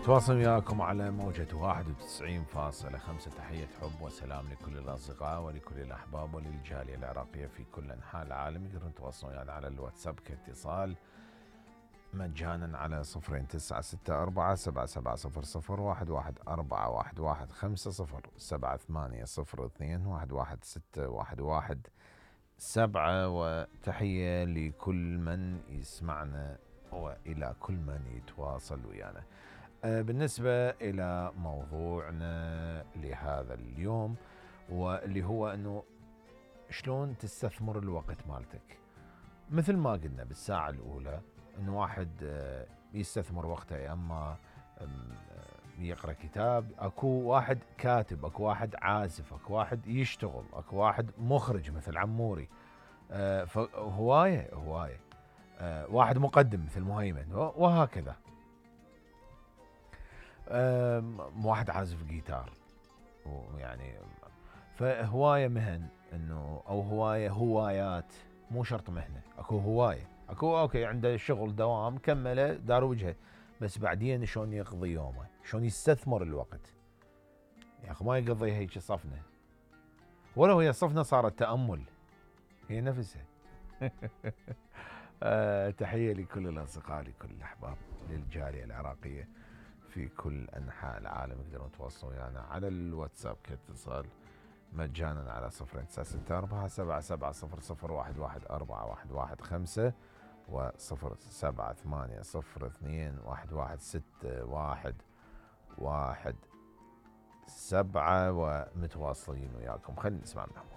تواصل وياكم على موجة 91.5. تحية حب وسلام لكل الأصدقاء ولكل الأحباب وللجالية العراقية في كل أنحاء العالم. يقدرون يتواصلون ويانا على الواتساب كاتصال مجانا على 0964-700-1161 وتحية لكل من يسمعنا وإلى كل من يتواصل ويانا. بالنسبة إلى موضوعنا لهذا اليوم، واللي هو أنه شلون تستثمر الوقت مالتك. مثل ما قلنا بالساعة الأولى أنه واحد يستثمر وقته، يا أما يقرأ كتاب، أكو واحد كاتب، أكو واحد عازف، أكو واحد يشتغل، أكو واحد مخرج مثل عموري، فهواية واحد مقدم مثل مهيمن، وهكذا. واحد عازف جيتار، ويعني فهواية مهن انه او هوايات، مو شرط مهنة. اكو هواية، اكو اوكي عنده شغل دوام كمله دار وجهه، بس بعدين شلون يقضي يومه، شلون يستثمر الوقت. يا اخي ما يقضي هيك صفنة، ولو هي صفنة صارت تأمل هي نفسها. تحية لكل الأصدقاء، لكل الأحباب، للجالية العراقية في كل أنحاء العالم. يقدرون يتواصلون ويانا على الواتساب كاتصال مجانا على 0964-7700-1115 و0780211617 ومتواصلين وياكم. خلينا نسمع منهم.